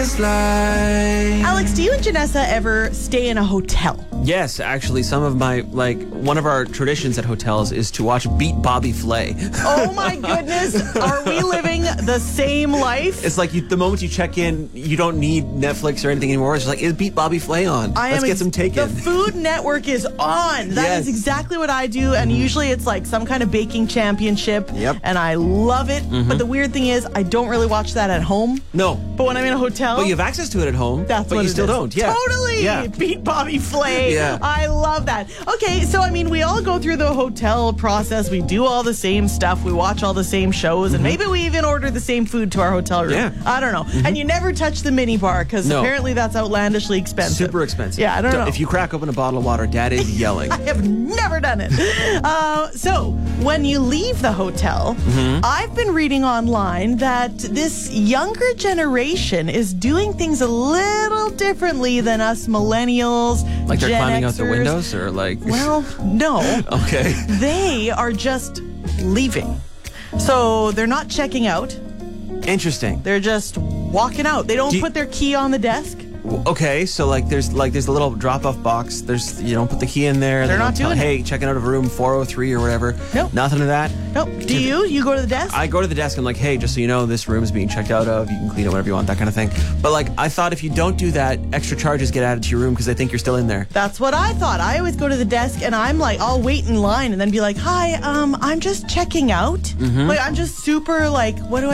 Alex, do you and Janessa ever stay in a hotel? Yes, actually, some of my, one of our traditions at hotels is to watch Beat Bobby Flay. Oh my goodness, are we living the same life? It's like the moment you check in, you don't need Netflix or anything anymore. It's just like, is Beat Bobby Flay on? Let's get some taken. The Food Network is on. That is exactly what I do, and usually it's like some kind of baking championship, and I love it. But the weird thing is, I don't really watch that at home. No. But when I'm in a hotel... But you have access to it at home, but you still don't. Yeah. Totally! Yeah. Beat Bobby Flay. Yeah. I love that. Okay, so I mean, we all go through the hotel process. We do all the same stuff. We watch all the same shows, and maybe we even order the same food to our hotel room. Yeah. I don't know. And you never touch the mini bar, because apparently that's outlandishly expensive. Super expensive. Yeah, I don't know. If you crack open a bottle of water, Dad is yelling. I have never done it. So, when you leave the hotel, I've been reading online that this younger generation is doing things a little differently than us millennials. Like they're Gen climbing out the Xers. windows, or like... Well, no. Okay. They are just leaving. So, they're not checking out. Interesting. They're just walking out. They don't put their key on the desk. Okay, so there's a little drop-off box. You don't put the key in there. They're not doing it. Hey, checking out of room 403 or whatever. Nope. Nothing of that. Nope. Do you? You go to the desk? I go to the desk. I'm like, hey, just so you know, this room is being checked out of. You can clean it whenever you want, that kind of thing. But I thought if you don't do that, extra charges get added to your room because they think you're still in there. That's what I thought. I always go to the desk and I'm like, I'll wait in line and then be like, hi, I'm just checking out. I'm just super what do